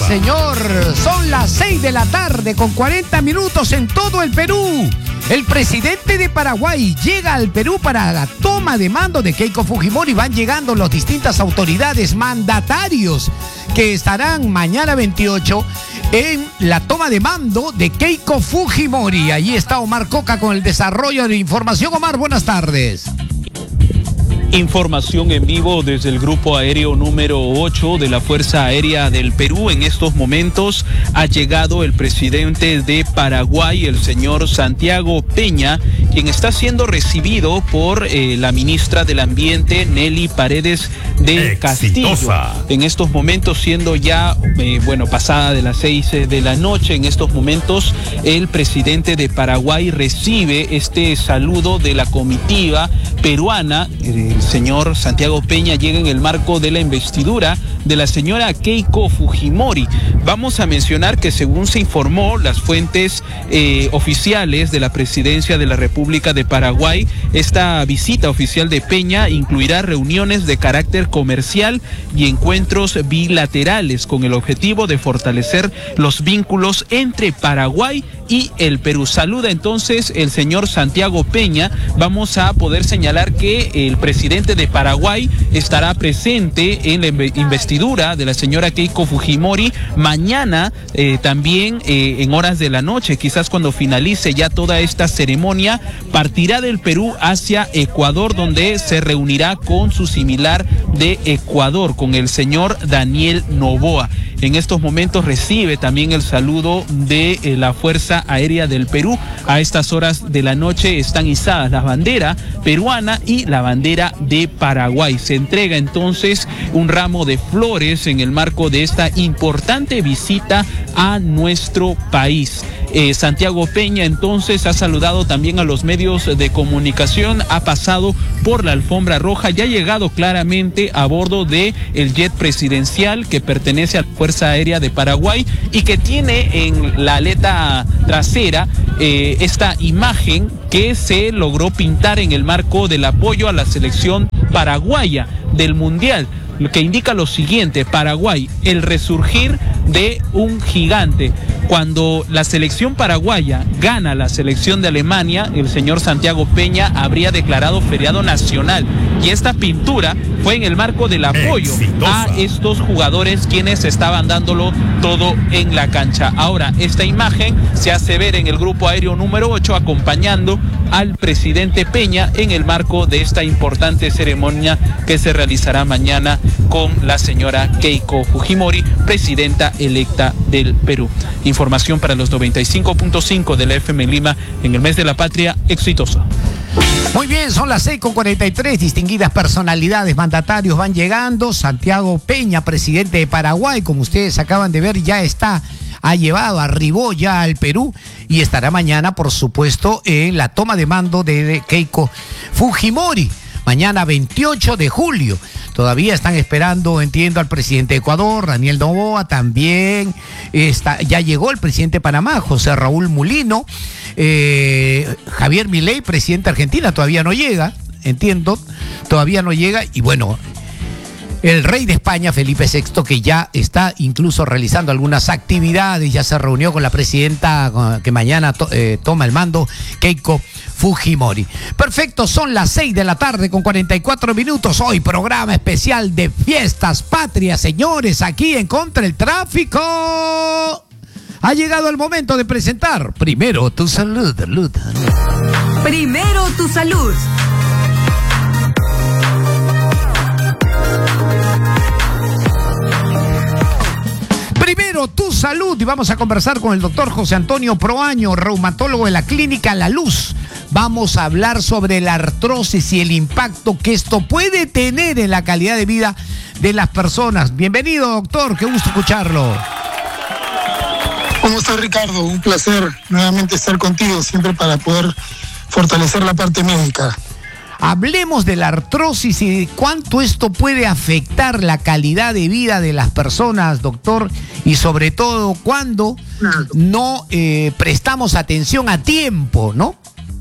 señor. Son las 6 de la tarde con 40 minutos en todo el Perú. El presidente de Paraguay llega al Perú para la toma de mando de Keiko Fujimori. Van llegando las distintas autoridades, mandatarios que estarán mañana 28 en la toma de mando de Keiko Fujimori. Allí está Omar Coca con el desarrollo de información. Omar, buenas tardes. Información en vivo desde el Grupo Aéreo número 8 de la Fuerza Aérea del Perú. En estos momentos ha llegado el presidente de Paraguay, el señor Santiago Peña, quien está siendo recibido por la ministra del Ambiente, Nelly Paredes de Castillo. En estos momentos, siendo ya, pasada de las 6 de la noche, en estos momentos el presidente de Paraguay recibe este saludo de la comitiva peruana. El señor Santiago Peña llega en el marco de la investidura de la señora Keiko Fujimori. Vamos a mencionar que, según se informó las fuentes oficiales de la Presidencia de la República de Paraguay, esta visita oficial de Peña incluirá reuniones de carácter comercial y encuentros bilaterales con el objetivo de fortalecer los vínculos entre Paraguay y el Perú. Saluda entonces el señor Santiago Peña. Vamos a poder señalar que el presidente de Paraguay estará presente en la investidura de la señora Keiko Fujimori mañana, también en horas de la noche, quizás cuando finalice ya toda esta ceremonia, partirá del Perú hacia Ecuador, donde se reunirá con su similar de Ecuador, con el señor Daniel Noboa. En estos momentos recibe también el saludo de la Fuerza Aérea del Perú. A estas horas de la noche están izadas la bandera peruana y la bandera de Paraguay. Se entrega entonces un ramo de flores en el marco de esta importante visita a nuestro país. Santiago Peña entonces ha saludado también a los medios de comunicación, ha pasado por la alfombra roja y ha llegado claramente a bordo de el jet presidencial que pertenece a la Fuerza Aérea de Paraguay y que tiene en la aleta trasera esta imagen que se logró pintar en el marco del apoyo a la selección paraguaya del Mundial, lo que indica lo siguiente: Paraguay, el resurgir de un gigante. Cuando la selección paraguaya gana la selección de Alemania, el señor Santiago Peña habría declarado feriado nacional, y esta pintura fue en el marco del apoyo a estos jugadores quienes estaban dándolo todo en la cancha. Ahora, esta imagen se hace ver en el Grupo Aéreo número 8 acompañando al presidente Peña en el marco de esta importante ceremonia que se realizará mañana con la señora Keiko Fujimori, presidenta electa del Perú. Información para los 95.5 de la FM Lima en el mes de la patria exitosa. Muy bien, son las 6:43, distinguidas personalidades, mandatarios van llegando. Santiago Peña, presidente de Paraguay, como ustedes acaban de ver, ya arribó ya al Perú y estará mañana, por supuesto, en la toma de mando de Keiko Fujimori. Mañana 28 de julio. Todavía están esperando, entiendo, al presidente de Ecuador, Daniel Noboa, también ya llegó el presidente de Panamá, José Raúl Mulino, Javier Milei, presidente de Argentina, todavía no llega, entiendo, todavía no llega, y bueno, el rey de España, Felipe VI, que ya está incluso realizando algunas actividades, ya se reunió con la presidenta que mañana toma el mando, Keiko Fujimori. Perfecto, son las 6 de la tarde con 44 minutos. Hoy programa especial de Fiestas Patrias, señores, aquí en Contra el Tráfico. Ha llegado el momento de presentar Primero tu Salud. Primero tu Salud. Primero tu salud, y vamos a conversar con el doctor José Antonio Proaño, reumatólogo de la Clínica La Luz. Vamos a hablar sobre la artrosis y el impacto que esto puede tener en la calidad de vida de las personas. Bienvenido, doctor, qué gusto escucharlo. ¿Cómo estás, Ricardo? Un placer nuevamente estar contigo, siempre para poder fortalecer la parte médica. Hablemos de la artrosis y de cuánto esto puede afectar la calidad de vida de las personas, doctor, y sobre todo cuando no prestamos atención a tiempo, ¿no?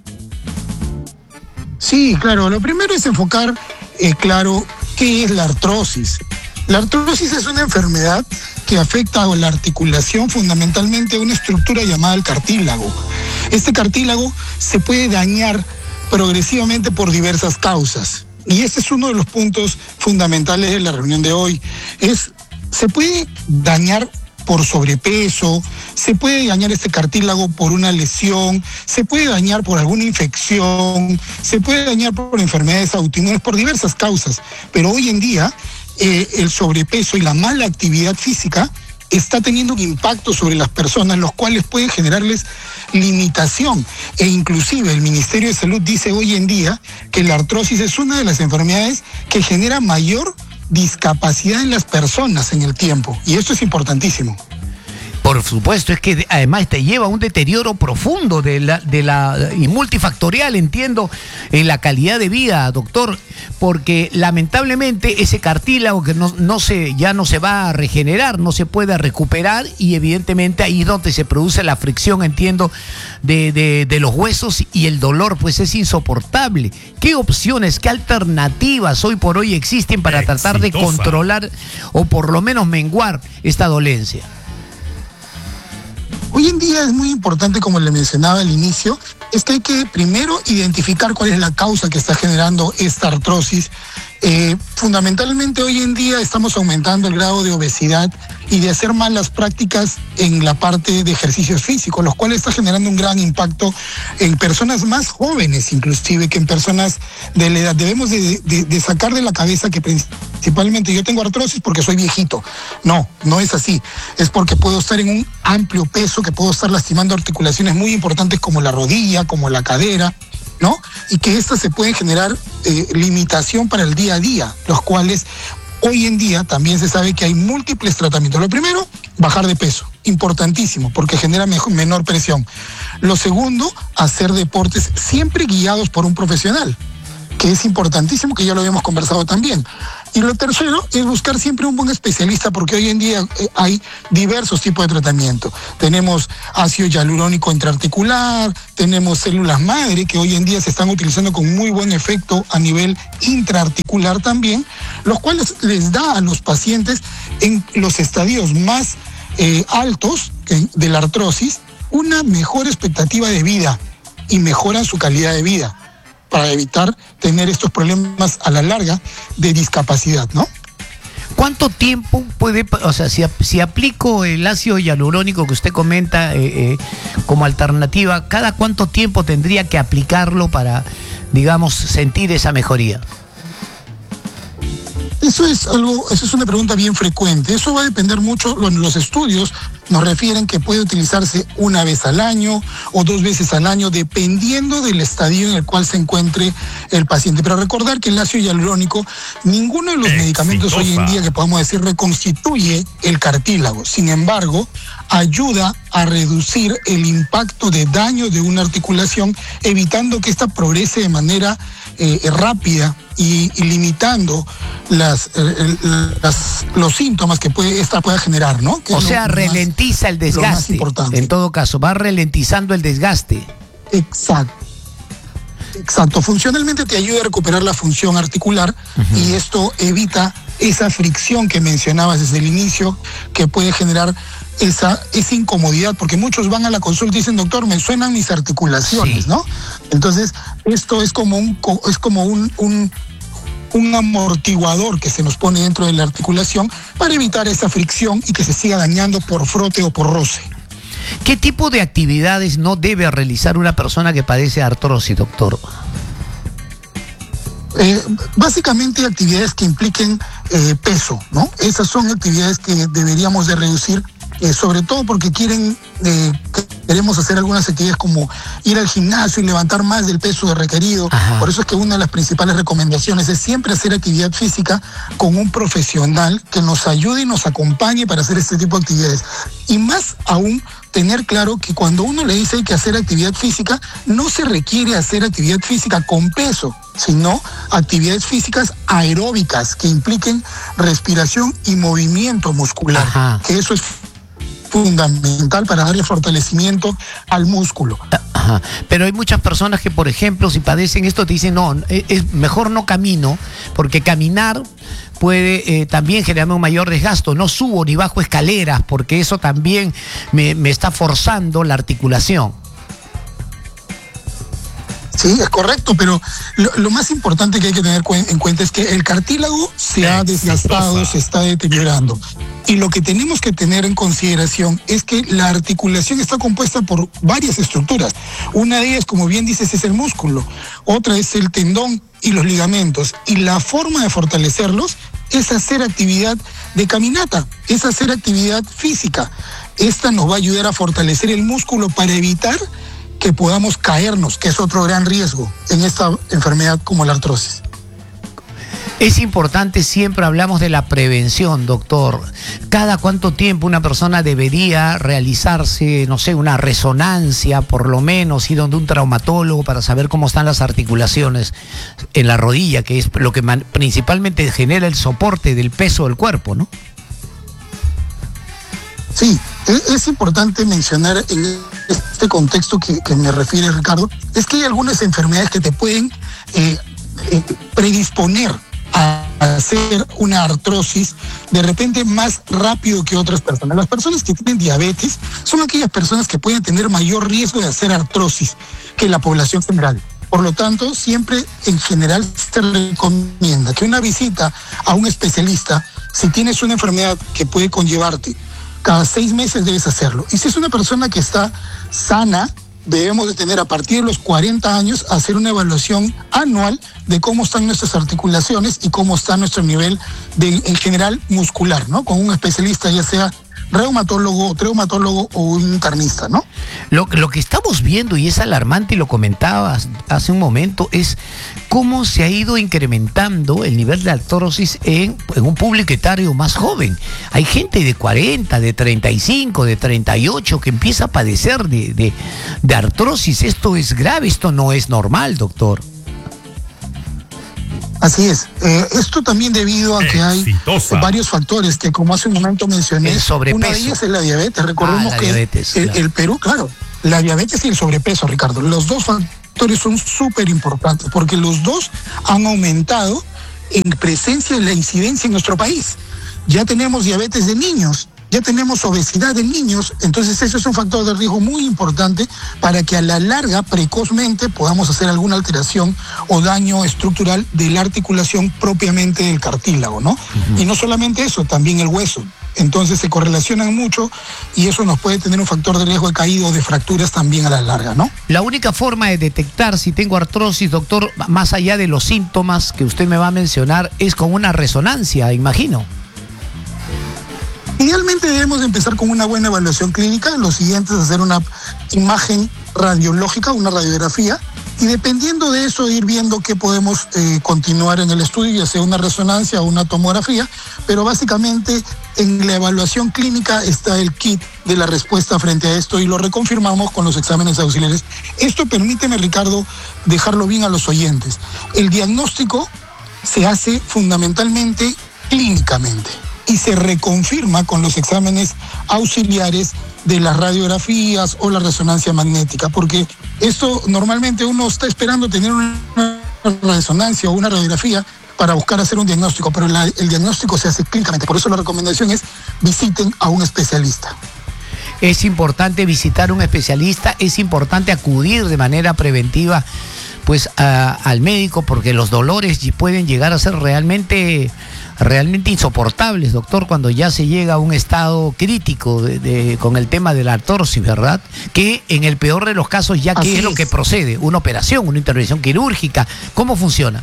Sí, claro. Lo primero es enfocar, claro, qué es la artrosis. La artrosis es una enfermedad que afecta a la articulación, fundamentalmente una estructura llamada el cartílago. Este cartílago se puede dañar progresivamente por diversas causas. Y este es uno de los puntos fundamentales de la reunión de hoy. Se puede dañar por sobrepeso, se puede dañar este cartílago por una lesión, se puede dañar por alguna infección, se puede dañar por enfermedades autoinmunes, por diversas causas. Pero hoy en día el sobrepeso y la mala actividad física está teniendo un impacto sobre las personas, los cuales pueden generarles limitación. E inclusive el Ministerio de Salud dice hoy en día que la artrosis es una de las enfermedades que genera mayor discapacidad en las personas en el tiempo. Y esto es importantísimo. Por supuesto, es que además te lleva a un deterioro profundo y multifactorial, entiendo, en la calidad de vida, doctor, porque lamentablemente ese cartílago que ya no se va a regenerar, no se puede recuperar, y evidentemente ahí es donde se produce la fricción, entiendo, de los huesos, y el dolor pues es insoportable. ¿Qué opciones, qué alternativas hoy por hoy existen para tratar de controlar o por lo menos menguar esta dolencia? Hoy en día es muy importante, como le mencionaba al inicio, es que hay que primero identificar cuál es la causa que está generando esta artrosis. Fundamentalmente hoy en día estamos aumentando el grado de obesidad y de hacer malas prácticas en la parte de ejercicios físicos, los cuales está generando un gran impacto en personas más jóvenes, inclusive, que en personas de la edad. Debemos de sacar de la cabeza que principalmente yo tengo artrosis porque soy viejito. No es así. Es porque puedo estar en un amplio peso, que puedo estar lastimando articulaciones muy importantes como la rodilla, como la cadera, ¿no? Y que estas se pueden generar limitación para el día a día, los cuales hoy en día también se sabe que hay múltiples tratamientos. Lo primero, bajar de peso, importantísimo, porque genera menor presión. Lo segundo, hacer deportes siempre guiados por un profesional, que es importantísimo, que ya lo habíamos conversado también. Y lo tercero es buscar siempre un buen especialista, porque hoy en día hay diversos tipos de tratamiento. Tenemos ácido hialurónico intraarticular, tenemos células madre, que hoy en día se están utilizando con muy buen efecto a nivel intraarticular también, los cuales les da a los pacientes en los estadios más altos de la artrosis una mejor expectativa de vida y mejoran su calidad de vida, para evitar tener estos problemas a la larga de discapacidad, ¿no? ¿Cuánto tiempo puede, o sea, si aplico el ácido hialurónico que usted comenta como alternativa, cada cuánto tiempo tendría que aplicarlo para, digamos, sentir esa mejoría? Eso es una pregunta bien frecuente. Eso va a depender mucho. Los estudios nos refieren que puede utilizarse una vez al año o 2 veces al año, dependiendo del estadio en el cual se encuentre el paciente. Pero recordar que el ácido hialurónico, ninguno de los medicamentos hoy en día que podamos decir reconstituye el cartílago. Sin embargo, ayuda a reducir el impacto de daño de una articulación, evitando que ésta progrese de manera rápida y limitando los síntomas que esta pueda generar, ¿no? Que o sea, ralentiza el desgaste. En todo caso, va ralentizando el desgaste. Exacto. Funcionalmente te ayuda a recuperar la función articular, y esto evita esa fricción que mencionabas desde el inicio, que puede generar esa incomodidad, porque muchos van a la consulta y dicen: doctor, me suenan mis articulaciones, sí, ¿no? Entonces, esto es como un amortiguador que se nos pone dentro de la articulación para evitar esa fricción y que se siga dañando por frote o por roce. ¿Qué tipo de actividades no debe realizar una persona que padece artrosis, doctor? Básicamente actividades que impliquen peso, ¿no? Esas son actividades que deberíamos de reducir, sobre todo porque queremos hacer algunas actividades como ir al gimnasio y levantar más del peso requerido. Ajá. Por eso es que una de las principales recomendaciones es siempre hacer actividad física con un profesional que nos ayude y nos acompañe para hacer este tipo de actividades. Y más aún, tener claro que cuando uno le dice hay que hacer actividad física, no se requiere hacer actividad física con peso, sino actividades físicas aeróbicas que impliquen respiración y movimiento muscular. Ajá. Que eso es fundamental para darle fortalecimiento al músculo. Ajá. Pero hay muchas personas que, por ejemplo, si padecen esto, te dicen: no, es mejor no camino, porque caminar puede también generarme un mayor desgasto. No subo ni bajo escaleras porque eso también me está forzando la articulación. Sí, es correcto, pero lo más importante que hay que tener en cuenta es que el cartílago se ha desgastado, se está deteriorando. Y lo que tenemos que tener en consideración es que la articulación está compuesta por varias estructuras. Una de ellas, como bien dices, es el músculo. Otra es el tendón y los ligamentos. Y la forma de fortalecerlos es hacer actividad de caminata, es hacer actividad física. Esta nos va a ayudar a fortalecer el músculo para evitar que podamos caernos, que es otro gran riesgo en esta enfermedad como la artrosis. Es importante, siempre hablamos de la prevención, doctor. ¿Cada cuánto tiempo una persona debería realizarse, no sé, una resonancia, por lo menos, ir donde un traumatólogo para saber cómo están las articulaciones en la rodilla, que es lo que principalmente genera el soporte del peso del cuerpo, ¿no? Sí, es importante mencionar en este contexto que me refiere Ricardo, es que hay algunas enfermedades que te pueden predisponer a hacer una artrosis de repente más rápido que otras personas. Las personas que tienen diabetes son aquellas personas que pueden tener mayor riesgo de hacer artrosis que la población general. Por lo tanto, siempre en general se recomienda que una visita a un especialista, si tienes una enfermedad que puede conllevarte, cada 6 meses debes hacerlo. Y si es una persona que está sana, debemos de tener a partir de los 40 años hacer una evaluación anual de cómo están nuestras articulaciones y cómo está nuestro nivel en general muscular, ¿no? Con un especialista, ya sea reumatólogo, traumatólogo o un internista, ¿no? Lo que estamos viendo, y es alarmante, y lo comentabas hace un momento, es cómo se ha ido incrementando el nivel de artrosis en un público etario más joven. Hay gente de 40, de 35, de 38 que empieza a padecer de artrosis. Esto es grave, esto no es normal, doctor. Así es. Esto también debido a que hay varios factores que, como hace un momento mencioné, el sobrepeso. Una de ellas es la diabetes. Recordemos que diabetes, claro. El Perú, claro, la diabetes y el sobrepeso, Ricardo, los dos factores son súper importantes porque los dos han aumentado en presencia de la incidencia en nuestro país. Ya tenemos diabetes de niños, ya tenemos obesidad de niños, entonces eso es un factor de riesgo muy importante para que a la larga, precozmente, podamos hacer alguna alteración o daño estructural de la articulación propiamente del cartílago, ¿no? Y no solamente eso, también el hueso. Entonces se correlacionan mucho y eso nos puede tener un factor de riesgo de caída o de fracturas también a la larga, ¿no? La única forma de detectar si tengo artrosis, doctor, más allá de los síntomas que usted me va a mencionar, es con una resonancia, imagino. Idealmente debemos empezar con una buena evaluación clínica. Lo siguiente es hacer una imagen radiológica, una radiografía, y dependiendo de eso ir viendo qué podemos continuar en el estudio, ya sea una resonancia o una tomografía, pero básicamente en la evaluación clínica está el kit de la respuesta frente a esto y lo reconfirmamos con los exámenes auxiliares. Esto permíteme, Ricardo, dejarlo bien a los oyentes. El diagnóstico se hace fundamentalmente clínicamente y se reconfirma con los exámenes auxiliares de las radiografías o la resonancia magnética, porque esto normalmente uno está esperando tener una resonancia o una radiografía para buscar hacer un diagnóstico, pero el diagnóstico se hace clínicamente. Por eso la recomendación es visiten a un especialista. Es importante visitar a un especialista, es importante acudir de manera preventiva pues al médico, porque los dolores pueden llegar a ser realmente insoportables, doctor, cuando ya se llega a un estado crítico con el tema de la artrosis, ¿verdad? Que en el peor de los casos ya ¿qué es lo que procede? ¿Una operación, una intervención quirúrgica? ¿Cómo funciona?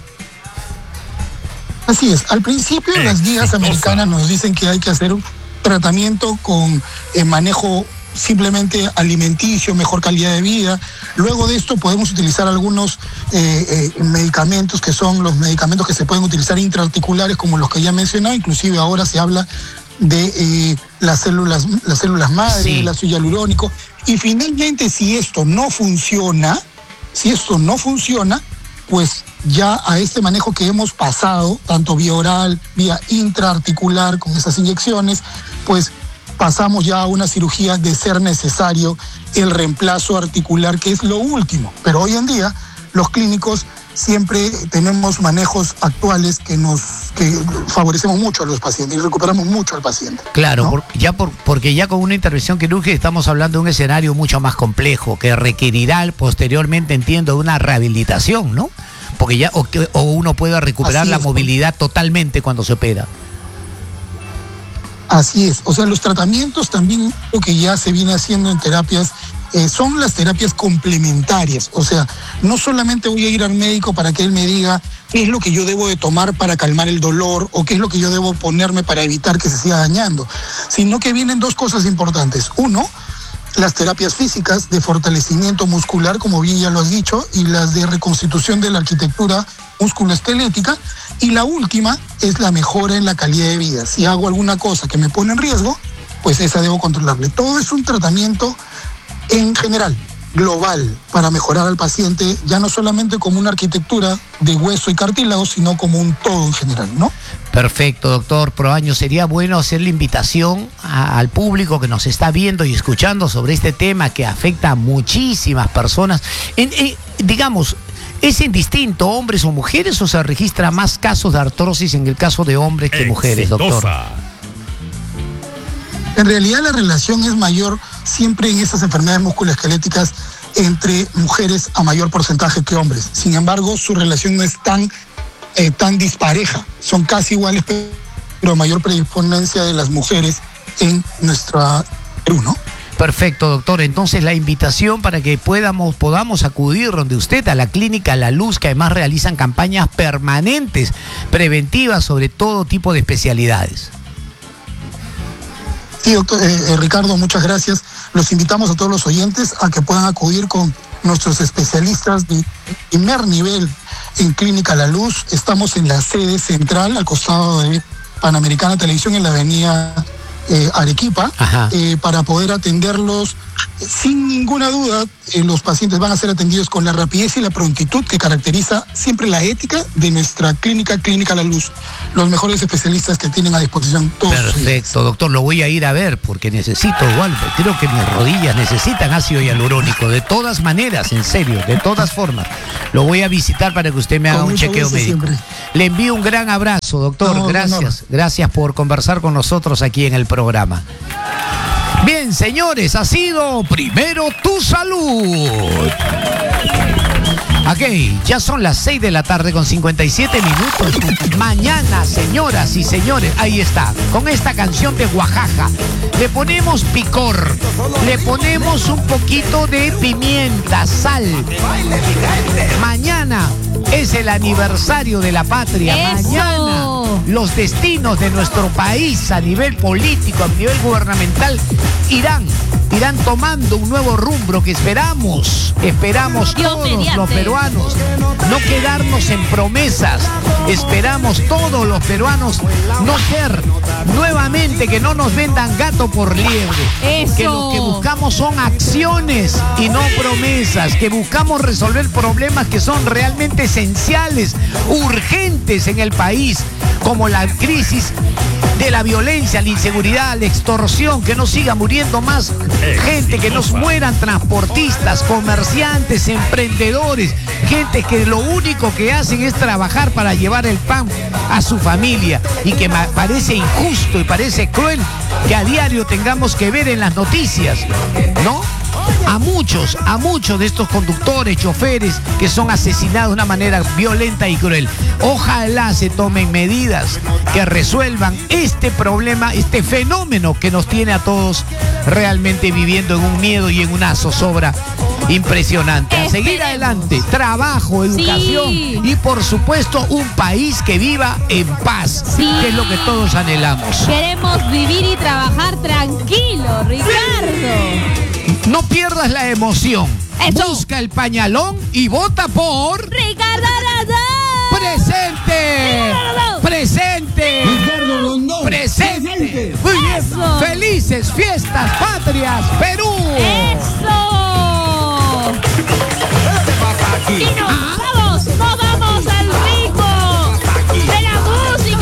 Así es. Al principio las guías americanas nos dicen que hay que hacer un tratamiento con manejo simplemente alimenticio, mejor calidad de vida. Luego de esto podemos utilizar algunos medicamentos que son los medicamentos que se pueden utilizar intraarticulares, como los que ya he mencionado. Inclusive ahora se habla de las células madre, sí, el ácido hialurónico. Y finalmente, si esto no funciona, pues ya a este manejo que hemos pasado, tanto vía oral, vía intraarticular, con esas inyecciones, pues pasamos ya a una cirugía de ser necesario el reemplazo articular, que es lo último. Pero hoy en día los clínicos siempre tenemos manejos actuales que nos que favorecemos mucho a los pacientes y recuperamos mucho al paciente. Claro, ¿no? porque ya con una intervención quirúrgica estamos hablando de un escenario mucho más complejo que requerirá posteriormente, entiendo, una rehabilitación, ¿no? Porque ya o uno pueda recuperar la movilidad totalmente cuando se opera. Así es, o sea, los tratamientos también, lo que ya se viene haciendo en terapias, son las terapias complementarias. O sea, no solamente voy a ir al médico para que él me diga qué es lo que yo debo de tomar para calmar el dolor o qué es lo que yo debo ponerme para evitar que se siga dañando, sino que vienen dos cosas importantes. Uno, las terapias físicas de fortalecimiento muscular, como bien ya lo has dicho, y las de reconstitución de la arquitectura musculoesquelética, y la última es la mejora en la calidad de vida. Si hago alguna cosa que me pone en riesgo, pues esa debo controlarle. Todo es un tratamiento en general, global, para mejorar al paciente, ya no solamente como una arquitectura de hueso y cartílago, sino como un todo en general, ¿no? Perfecto, doctor Proaño. Sería bueno hacer la invitación al público que nos está viendo y escuchando sobre este tema que afecta a muchísimas personas. Digamos, ¿es indistinto hombres o mujeres o se registra más casos de artrosis en el caso de hombres que mujeres, doctor? En realidad la relación es mayor siempre en esas enfermedades musculoesqueléticas entre mujeres a mayor porcentaje que hombres. Sin embargo, su relación no es tan dispareja. Son casi iguales, pero mayor predisponencia de las mujeres en nuestra Perú, ¿no? Perfecto, doctor. Entonces la invitación para que podamos acudir donde usted, a la Clínica La Luz, que además realizan campañas permanentes, preventivas sobre todo tipo de especialidades. Sí, doctor, Ricardo, muchas gracias. Los invitamos a todos los oyentes a que puedan acudir con nuestros especialistas de primer nivel en Clínica La Luz. Estamos en la sede central, al costado de Panamericana Televisión, en la avenida Arequipa, para poder atenderlos sin ninguna duda. Los pacientes van a ser atendidos con la rapidez y la prontitud que caracteriza siempre la ética de nuestra Clínica La Luz. Los mejores especialistas que tienen a disposición todos. Perfecto, doctor, lo voy a ir a ver porque necesito, igual, creo que mis rodillas necesitan ácido hialurónico, de todas maneras, en serio, de todas formas. Lo voy a visitar para que usted me haga un chequeo médico. Siempre. Le envío un gran abrazo, doctor, gracias. Gracias por conversar con nosotros aquí en el programa. Bien, señores, ha sido Primero Tu Salud. Ok, ya son las 6 de la tarde con 57 minutos. Mañana, señoras y señores, ahí está, con esta canción de Oaxaca. Le ponemos picor, le ponemos un poquito de pimienta, sal. Mañana es el aniversario de la patria. ¡Eso! Mañana los destinos de nuestro país a nivel político, a nivel gubernamental, irán tomando un nuevo rumbo que esperamos todos los peruanos, no quedarnos en promesas. Esperamos todos los peruanos no ser nuevamente, que no nos vendan gato por liebre. Eso. Que lo que buscamos son acciones y no promesas, que buscamos resolver problemas que son realmente esenciales, urgentes en el país, como la crisis de la violencia, la inseguridad, la extorsión, que no siga muriendo más gente, que no mueran transportistas, comerciantes, emprendedores, gente que lo único que hacen es trabajar para llevar el pan a su familia, y que me parece injusto y parece cruel que a diario tengamos que ver en las noticias, ¿no? A muchos de estos conductores, choferes que son asesinados de una manera violenta y cruel. Ojalá se tomen medidas que resuelvan este problema, este fenómeno que nos tiene a todos realmente viviendo en un miedo y en una zozobra impresionante. A seguir adelante, trabajo, educación y por supuesto un país que viva en paz, que es lo que todos anhelamos. Queremos vivir y trabajar tranquilo, Ricardo. No pierdas la emoción. Eso. Busca el pañalón y vota por Ricardo Rondón. ¡Presente! ¡Presente! Ricardo Rondón. ¡Presente! Muy bien. Eso. ¡Felices fiestas patrias, Perú! ¡Eso! ¿Qué pasa aquí? ¡Vamos!